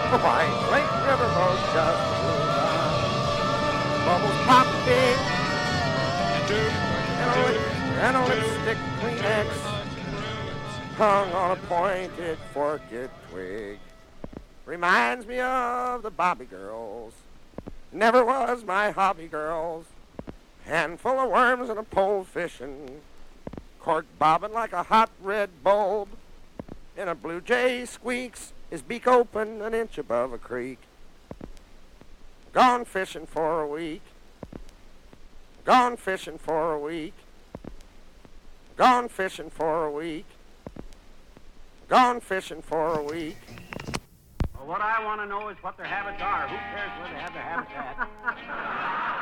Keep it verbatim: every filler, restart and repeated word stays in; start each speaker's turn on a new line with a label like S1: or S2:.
S1: White Lake Riverboat just moves on. Bubbles pop big. And a, lip, and a lipstick Kleenex hung on a pointed forked twig. Reminds me of the Bobby girls. Never was my hobby girls. Handful of worms and a pole fishing. Cork bobbing like a hot red bulb. And a blue jay squeaks, his beak open an inch above a creek. Gone fishing for a week. Gone fishing for a week. Gone fishing for a week. Gone fishing for a week.
S2: Well, what I want to know is what their habits are. Who cares where they have their habitat?